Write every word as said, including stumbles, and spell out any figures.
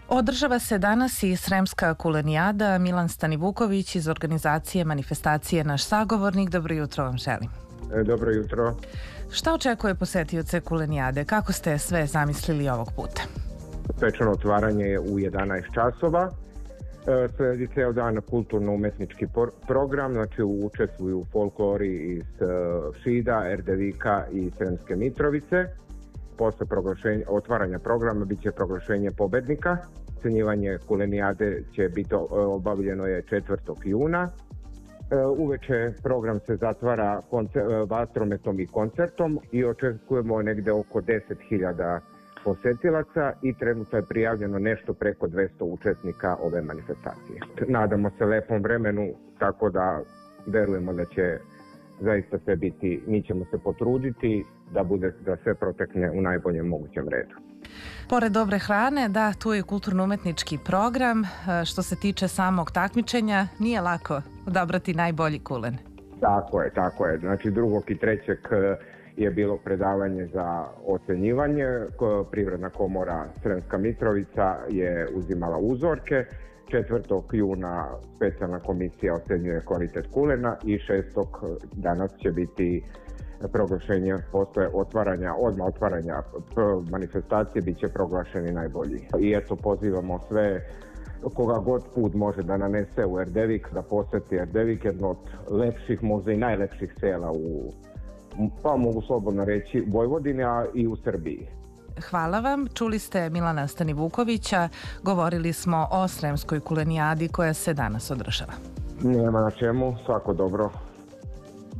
Održava se danas i Sremska kulenijada. Milan Stanivuković iz organizacije manifestacije Naš sagovornik. Dobro jutro vam želim. Dobro jutro. Šta očekuje posetioce kulenijade? Kako ste sve zamislili ovog puta? Svečano otvaranje je u jedanaest časova. Sledi ceo dan kulturno-umetnički program, znači učestvuju folklori iz Šida, Erdevika i Sremske Mitrovice. Posle otvaranja programa biće proglašenje pobednika. Ocenjivanje kulenijade će biti obavljeno je četvrtog juna. Uveče program se zatvara vatrometom i koncertom i očekujemo negde oko deset hiljada posetilaca i trenutno je prijavljeno nešto preko dvesta učesnika ove manifestacije. Nadamo se lepom vremenu, tako da verujemo da će zaista sve biti, mi ćemo se potruditi da bude da sve protekne u najboljem mogućem redu. Pored dobre hrane, da, tu je kulturno-umetnički program. Što se tiče samog takmičenja, nije lako odabrati najbolji kulen. Tako je, tako je. Znači drugog i trećeg je bilo predavanje za ocenjivanje. Privredna komora Sremska Mitrovica je uzimala uzorke. četvrtog juna specijalna komisija ocenjuje kvalitet kulena i šestog danas će biti proglašenje posle otvaranja, odmah otvaranja manifestacije bit će proglašeni najbolji. I eto pozivamo sve koga god put može da nanese u Erdevik, da poseti Erdevik, jedno od lepših, možda i najlepših sela u, pa mogu slobodno reći, Vojvodini, a i u Srbiji. Hvala vam. Čuli ste Milana Stanivukovića. Govorili smo o Sremskoj kulenijadi koja se danas održava. Nema na čemu. Svako dobro.